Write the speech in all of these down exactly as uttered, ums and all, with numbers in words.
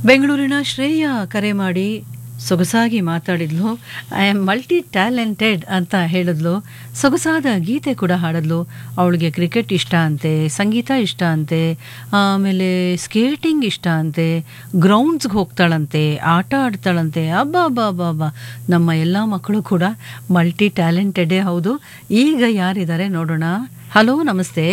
ಬೆಂಗಳೂರಿನ ಶ್ರೇಯ ಕರೆ ಮಾಡಿ ಸೊಗಸಾಗಿ ಮಾತಾಡಿದ್ಲು. ಐ ಆಮ್ ಮಲ್ಟಿ ಟ್ಯಾಲೆಂಟೆಡ್ ಅಂತ ಹೇಳಿದ್ಲು. ಸೊಗಸಾದ ಗೀತೆ ಕೂಡ ಹಾಡಿದ್ಲು. ಅವಳಿಗೆ ಕ್ರಿಕೆಟ್ ಇಷ್ಟ ಅಂತೆ, ಸಂಗೀತ ಇಷ್ಟ ಅಂತೆ, ಆಮೇಲೆ ಸ್ಕೇಟಿಂಗ್ ಇಷ್ಟ ಅಂತೆ, ಗ್ರೌಂಡ್ಸ್ಗೆ ಹೋಗ್ತಾಳಂತೆ, ಆಟ ಆಡ್ತಾಳಂತೆ. ಅಬ್ಬಾ ಅಬ್ಬಾ ಅಬ್ಬಾ ಅಬ್ಬಾ, ನಮ್ಮ ಎಲ್ಲ ಮಕ್ಕಳು ಕೂಡ ಮಲ್ಟಿ ಟ್ಯಾಲೆಂಟೆಡೇ ಹೌದು. ಈಗ ಯಾರಿದ್ದಾರೆ ನೋಡೋಣ. ಹಲೋ, ನಮಸ್ತೆ.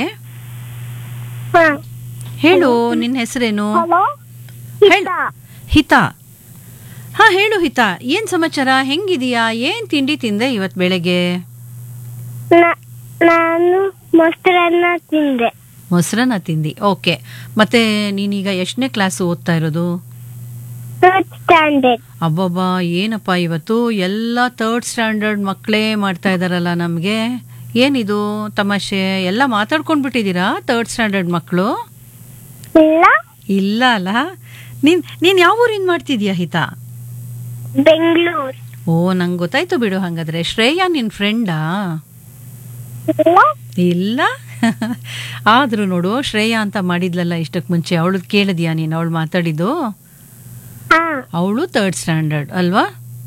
ಹೇಳು, ನಿನ್ನ ಹೆಸರೇನು? ಹೇಳು. ಹಿತಾ. ಹಾ, ಹೇಳು ಹಿತಾ, ಏನ್ ಸಮಾಚಾರ? ಹೆಂಗಿದೀಯಾ? ಏನ್ ತಿಂಡಿ ತಿಂದೆ ಇವತ್ ಬೆಳಗ್ಗೆ? ನಾನು ಮೊಸರನ್ನ ತಿಂದೆ. ಮೊಸರನ್ನ ತಿಂದಿ, ಓಕೆ. ಮತ್ತೆ ನೀನೀಗ ಎಷ್ಟನೇ ಕ್ಲಾಸ್ ಓದ್ತಾ ಇರೋದು? Third standard. ಅಬ್ಬಬ್ಬಾ, ಏನಪ್ಪಾ ಇವತ್ತು ಎಲ್ಲ ಥರ್ಡ್ ಸ್ಟ್ಯಾಂಡರ್ಡ್ ಮಕ್ಕಳೇ ಮಾಡ್ತಾ ಇದಾರಲ್ಲ ನಮ್ಗೆ. ಏನಿದು ತಮಾಷೆ? ಎಲ್ಲ ಮಾತಾಡ್ಕೊಂಡ್ಬಿಟ್ಟಿದ್ದೀರಾ ಥರ್ಡ್ ಸ್ಟ್ಯಾಂಡರ್ಡ್ ಮಕ್ಕಳು? ಇಲ್ಲ ಇಲ್ಲ ಅಲ್ಲ. ನೀನ್ ನೀನ್ ಯಾವ ಊರಿನ್ ಮಾಡ್ತಿದ್ಯಾ ಹಿತಾ? ಬೆಂಗಳೂರು. ಓ, ನಂಗೆ ಗೊತ್ತಾಯ್ತು ಬಿಡು. ಹಂಗಾದ್ರೆ ಶ್ರೇಯಾ ನಿನ್ ಫ್ರೆಂಡಾ? ಇಲ್ಲ. ಆದ್ರೂ ನೋಡು, ಶ್ರೇಯಾ ಅಂತ ಮಾಡಿದ್ಲಲ್ಲ ಇಷ್ಟಕ್ ಮುಂಚೆ, ಅವಳು ಕೇಳಿದ್ಯಾ ನೀನು ಅವಳು ಮಾತಾಡಿದ್ದು? ಅವಳು ಥರ್ಡ್ ಸ್ಟ್ಯಾಂಡರ್ಡ್ ಅಲ್ವಾ?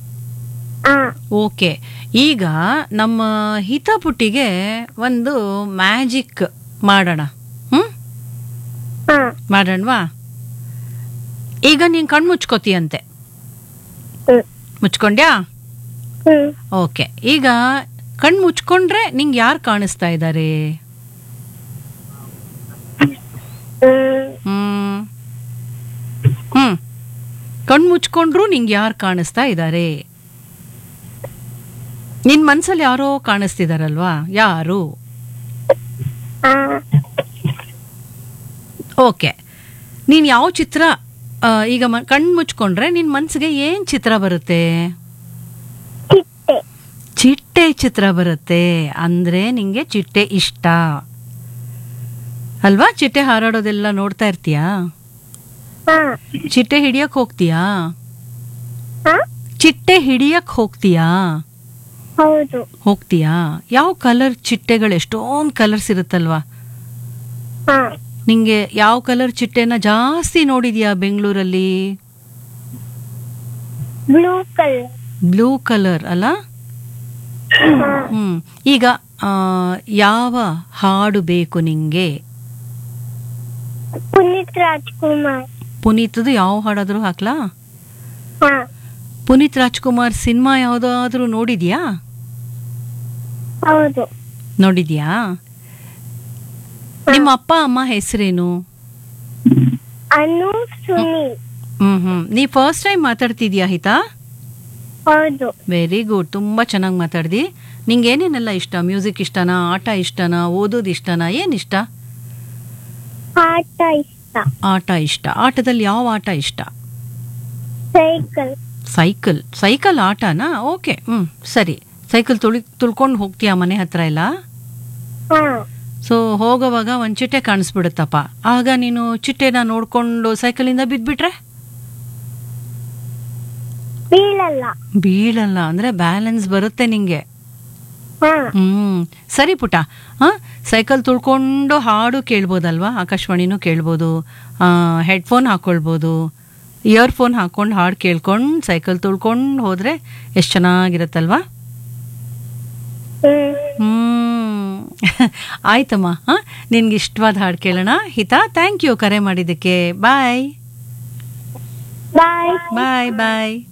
ಓಕೆ. ಈಗ ನಮ್ಮ ಹಿತಾ ಪುಟ್ಟಿಗೆ ಒಂದು ಮ್ಯಾಜಿಕ್ ಮಾಡೋಣ. ಹ್ಮ್ ಮಾಡೋಣವಾ? ಈಗ ನೀನ್ ಕಣ್ ಮುಚ್ಕೋತೀಯಂತೆ. ಮುಚ್ಕೊಂಡ್ಯಾ? ಓಕೆ. ಈಗ ಕಣ್ ಮುಚ್ಕೊಂಡ್ರೆ ನಿಂಗೆ ಯಾರು ಕಾಣಿಸ್ತಾ ಇದ್ದಾರೆ? ಹ್ಮ್ ಹ್ಮ್ ಕಣ್ ಮುಚ್ಕೊಂಡ್ರು ನಿಂಗೆ ಯಾರು ಕಾಣಿಸ್ತಾ ಇದ್ದಾರೆ? ನಿನ್ ಮನ್ಸಲ್ಲಿ ಯಾರೋ ಕಾಣಿಸ್ತಿದಾರಲ್ವಾ? ಯಾರು? ಓಕೆ. ನೀನ್ ಯಾವ ಚಿತ್ರ ಈಗ ಕಣ್ ಮುಚ್ಕೊಂಡ್ರೆ ನಿನ್ ಮನ್ಸಿಗೆ ಏನ್ ಚಿತ್ರ ಬರುತ್ತೆ? ಚಿಟ್ಟೆ ಚಿತ್ರ ಬರುತ್ತೆ. ಅಂದ್ರೆ ನಿಂಗೆ ಚಿಟ್ಟೆ ಇಷ್ಟ ಅಲ್ವಾ? ಚಿಟ್ಟೆ ಹಾರಾಡೋದೆಲ್ಲ ನೋಡ್ತಾ ಇರ್ತೀಯಾ? ಚಿಟ್ಟೆ ಹಿಡಿಯಕ್ ಹೋಗ್ತೀಯಾ? ಚಿಟ್ಟೆ ಹಿಡಿಯಕ್ ಹೋಗ್ತೀಯಾ? ಹೋಗ್ತೀಯಾ? ಯಾವ ಕಲರ್ ಚಿಟ್ಟೆಗಳು? ಎಷ್ಟೊಂದ್ ಕಲರ್ಸ್ ಇರುತ್ತಲ್ವಾ? ನಿಂಗೆ ಯಾವ ಕಲರ್ ಚಿಟ್ಟೆನ ಜಾಸ್ತಿ ನೋಡಿದ್ಯಾ ಬೆಂಗಳೂರಲ್ಲಿ? Blue colour. ಬ್ಲೂ ಕಲರ್ ಅಲ್ಲ? ಹ್ಮ್ ಈಗ ಯಾವ ಹಾಡು ಬೇಕು ನಿಂಗೆ? ಪುನೀತ್ ರಾಜ್ಕುಮಾರ್. ಪುನೀತ್ದು ಯಾವ ಹಾಡಾದ್ರೂ ಹಾಕ್ಲಾ? ಪುನೀತ್ ರಾಜ್ಕುಮಾರ್ ಸಿನಿಮಾ ಯಾವ್ದಾದ್ರೂ ನೋಡಿದ್ಯಾ? ಹೌದು. ನೋಡಿದ್ಯಾ? ನಿಮ್ಮ ಅಪ್ಪ ಅಮ್ಮ ಹೆಸರೇನು? ಅನು, ಸುನೀಲ್. ಹ್ಮ್ ಹ್ಮ್ ನೀ ಫಸ್ಟ್ ಟೈಮ್ ಮಾತಾಡ್ತಿದ್ಯಾ ಹಿತಾ? ಹೌದು. ವೆರಿ ಗುಡ್, ತುಂಬಾ ಚೆನ್ನಾಗಿ ಮಾತಾಡ್ದಿ. ನಿಂಗೆ ಏನೇನೆಲ್ಲ ಇಷ್ಟ? ಮ್ಯೂಸಿಕ್ ಇಷ್ಟನಾ? ಆಟ ಇಷ್ಟನಾ? ಓದೋದು ಇಷ್ಟನಾ? ಏನ್ ಇಷ್ಟ? ಆಟ ಇಷ್ಟ. ಆಟ ಇಷ್ಟ. ಆಟದಲ್ಲಿ ಯಾವ ಆಟ ಇಷ್ಟ? ಸೈಕಲ್. ಸೈಕಲ್. ಸೈಕಲ್ ಆಟನಾ? ಓಕೆ. ಹ್ಮ್ ಸರಿ. ಸೈಕಲ್ ತುಳಿ ತುಳ್ಕೊಂಡು ಹೋಗ್ತೀಯಾ ಮನೆ ಹತ್ರ ಎಲ್ಲ? ಸೊ ಹೋಗೋವಾಗ ಒಂದ್ ಚಿಟ್ಟೆ ಕಾಣಿಸ್ಬಿಡುತ್ತಪ್ಪ. ಆಗ ನೀನು ಚಿಟ್ಟೆನ ನೋಡ್ಕೊಂಡು ಸೈಕಲಿಂದ ಬಿದ್ಬಿಟ್ರೆ? ಬೀಳಲ್ಲ. ಬೀಳಲ್ಲ ಅಂದ್ರೆ ಬ್ಯಾಲೆನ್ಸ್ ಬರುತ್ತೆ ನಿಂಗೆ. ಹ್ಮ್ ಸರಿ ಪುಟ. ಹ ಸೈಕಲ್ ತುಳ್ಕೊಂಡು ಹಾಡು ಕೇಳ್ಬೋದಲ್ವಾ? ಆಕಾಶವಾಣಿನೂ ಕೇಳ್ಬೋದು, ಹೆಡ್ಫೋನ್ ಹಾಕೊಳ್ಬೋದು, ಇಯರ್ಫೋನ್ ಹಾಕೊಂಡು ಹಾಡು ಕೇಳ್ಕೊಂಡು ಸೈಕಲ್ ತುಳ್ಕೊಂಡು ಹೋದ್ರೆ ಎಷ್ಟು ಚೆನ್ನಾಗಿರತ್ತಲ್ವಾ? ಹ್ಮ್ ಆಯ್ತಮ್ಮ. ಹ ನಿನ್ಗೆ ಇಷ್ಟವಾದ ಹಾಡು ಕೇಳೋಣ. ಹಿತಾ, ಥ್ಯಾಂಕ್ ಯು ಕರೆ ಮಾಡಿದ್ದಕ್ಕೆ. ಬಾಯ್ ಬಾಯ್ ಬಾಯ್ ಬಾಯ್.